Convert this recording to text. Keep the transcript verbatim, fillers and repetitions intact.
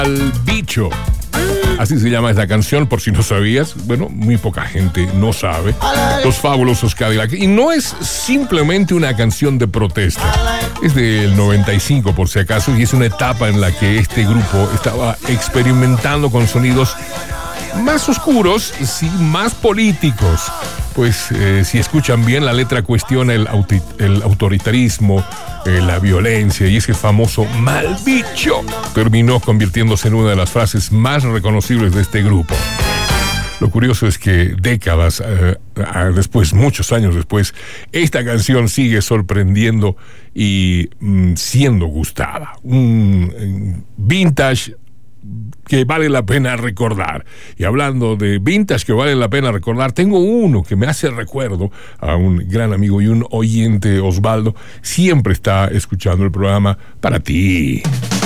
Al bicho. Así se llama esta canción, por si no sabías. Bueno, muy poca gente no sabe. Los Fabulosos Cadillacs. Y no es simplemente una canción de protesta. Es del noventa y cinco, por si acaso, y es una etapa en la que este grupo estaba experimentando con sonidos más oscuros, sí, más políticos. Pues eh, si escuchan bien, la letra cuestiona el, auti- el autoritarismo, eh, la violencia, y ese famoso mal bicho terminó convirtiéndose en una de las frases más reconocibles de este grupo. Lo curioso es que décadas eh, después, muchos años después, esta canción sigue sorprendiendo y mm, siendo gustada. Un vintage que vale la pena recordar. Y hablando de vintage que vale la pena recordar, tengo uno que me hace recuerdo a un gran amigo y un oyente, Osvaldo. Siempre está escuchando el programa para ti.